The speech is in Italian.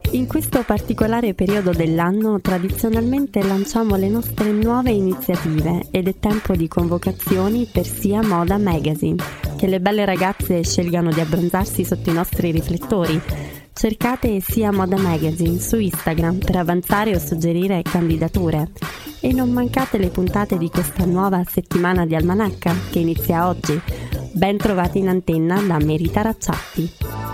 In questo particolare periodo dell'anno tradizionalmente lanciamo le nostre nuove iniziative ed è tempo di convocazioni per Sia Moda Magazine, che le belle ragazze scelgano di abbronzarsi sotto i nostri riflettori. Cercate Sia Moda Magazine su Instagram per avanzare o suggerire candidature. E non mancate le puntate di questa nuova settimana di Almanacca che inizia oggi. Ben trovati in antenna da Merita Racciatti.